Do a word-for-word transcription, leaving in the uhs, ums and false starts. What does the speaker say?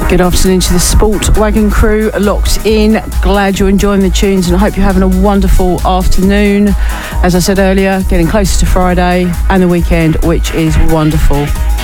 Good afternoon to the Sport Wagon crew locked in. Glad you're enjoying the tunes and I hope you're having a wonderful afternoon. As I said earlier, getting closer to Friday and the weekend, which is wonderful.